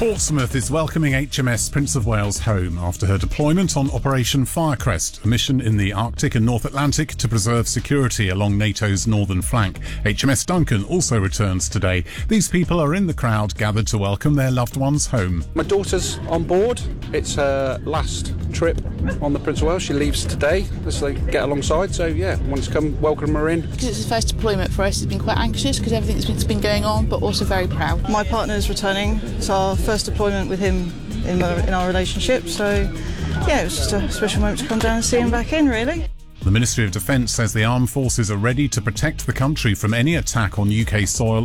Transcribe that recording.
Portsmouth is welcoming HMS Prince of Wales home after her deployment on Operation Firecrest, a mission in the Arctic and North Atlantic to preserve security along NATO's northern flank. HMS Duncan also returns today. These people are in the crowd gathered to welcome their loved ones home. My daughter's on board. It's her last trip on the Prince of Wales. She leaves today as they get alongside. So yeah, wanted to come welcome her in. Because it's the first deployment for us, it's been quite anxious because everything's been going on, but also very proud. My partner's returning. It's our first deployment with him in our relationship. So yeah, it was just a special moment to come down and see him back in, really. The Ministry of Defence says the armed forces are ready to protect the country from any attack on UK soil